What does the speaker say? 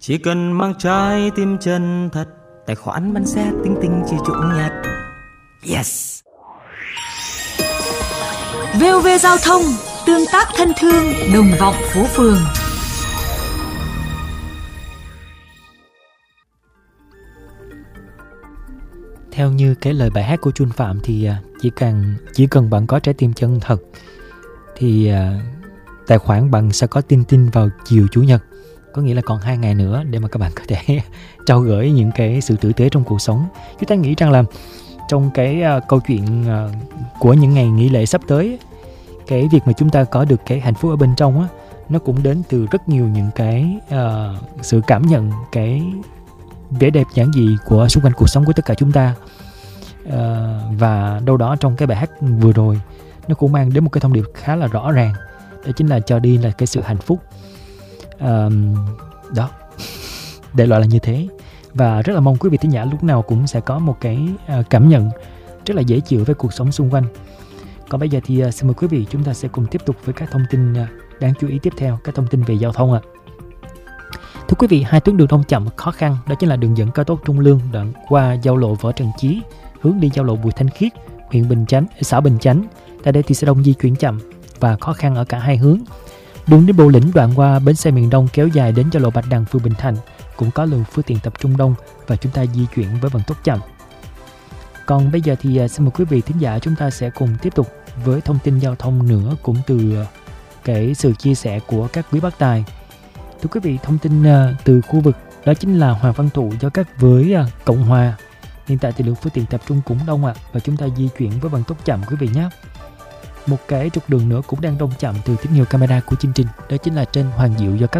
Chỉ cần mang trái tim chân thật, tài khoản bắn xe tinh tinh chỉ chủ nhật. Yes. VOV Giao thông, tương tác thân thương, đồng vọng phố phường. Theo như cái lời bài hát của Chun Phạm thì chỉ cần bạn có trái tim chân thật thì tài khoản bạn sẽ có tin tin vào chiều Chủ nhật. Có nghĩa là còn 2 ngày nữa để mà các bạn có thể trao gửi những cái sự tử tế trong cuộc sống. Chúng ta nghĩ rằng là trong cái câu chuyện của những ngày nghỉ lễ sắp tới, cái việc mà chúng ta có được cái hạnh phúc ở bên trong á, nó cũng đến từ rất nhiều những cái sự cảm nhận, cái vẻ đẹp giản dị của xung quanh cuộc sống của tất cả chúng ta. Và đâu đó trong cái bài hát vừa rồi nó cũng mang đến một cái thông điệp khá là rõ ràng, đó chính là cho đi là cái sự hạnh phúc. Đó, đại loại là như thế. Và rất là mong quý vị thính giả lúc nào cũng sẽ có một cái cảm nhận rất là dễ chịu với cuộc sống xung quanh. Còn bây giờ thì xin mời quý vị chúng ta sẽ cùng tiếp tục với các thông tin đáng chú ý tiếp theo, các thông tin về giao thông ạ. Thưa quý vị, 2 tuyến đường thông chậm khó khăn, đó chính là đường dẫn cao tốc Trung Lương đoạn qua giao lộ Võ Trần Chí hướng đi giao lộ Bùi Thanh Khiết, huyện Bình Chánh, xã Bình Chánh. Tại đây thì sẽ đông di chuyển chậm và khó khăn ở cả hai hướng. Đường đi Bộ Lĩnh đoạn qua bến xe miền Đông kéo dài đến giao lộ Bạch Đằng, phường Bình Thành cũng có lượng phương tiện tập trung đông và chúng ta di chuyển với vận tốc chậm. Còn bây giờ thì xin mời quý vị thính giả chúng ta sẽ cùng tiếp tục với thông tin giao thông nữa, cũng từ cái sự chia sẻ của các quý bác tài. Thưa quý vị, thông tin từ khu vực đó chính là Hoàng Văn Thụ giao cắt với Cộng Hòa. Hiện tại thì lượng phương tiện tập trung cũng đông và chúng ta di chuyển với vận tốc chậm quý vị nhé. Một cái trục đường nữa cũng đang đông chậm từ tín hiệu camera của chương trình, đó chính là trên Hoàng Diệu giao cắt